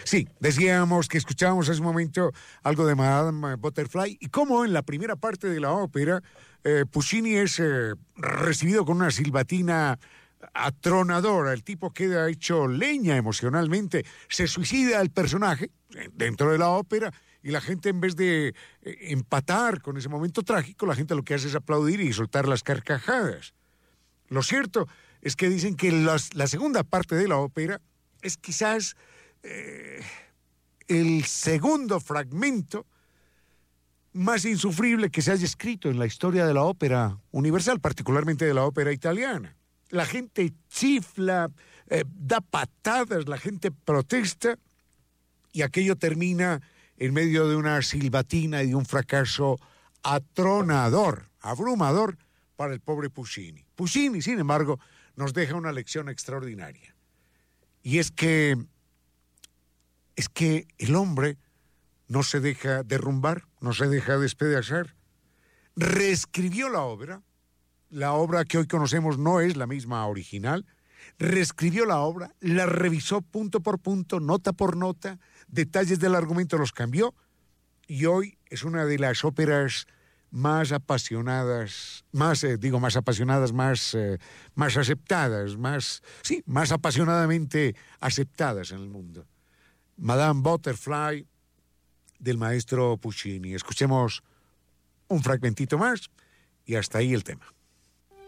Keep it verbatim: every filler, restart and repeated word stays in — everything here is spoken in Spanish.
Sí, decíamos que escuchábamos hace un momento algo de Madame Butterfly y cómo en la primera parte de la ópera eh, Puccini es eh, recibido con una silbatina atronadora. El tipo queda hecho leña emocionalmente, se suicida el personaje dentro de la ópera y la gente, en vez de eh, empatar con ese momento trágico, la gente lo que hace es aplaudir y soltar las carcajadas. Lo cierto es que dicen que las, la segunda parte de la ópera es quizás eh, el segundo fragmento más insufrible que se haya escrito en la historia de la ópera universal, particularmente de la ópera italiana. La gente chifla, eh, da patadas, la gente protesta y aquello termina en medio de una silbatina y de un fracaso atronador, abrumador para el pobre Puccini. Puccini, sin embargo, nos deja una lección extraordinaria. Y es que, es que el hombre no se deja derrumbar, no se deja despedazar. Reescribió la obra. La obra que hoy conocemos no es la misma original. Reescribió la obra, la revisó punto por punto, nota por nota, detalles del argumento los cambió, y hoy es una de las óperas más apasionadas, más, eh, digo, más apasionadas, más, eh, más aceptadas, más, sí, más apasionadamente aceptadas en el mundo. Madame Butterfly, del maestro Puccini. Escuchemos un fragmentito más y hasta ahí el tema.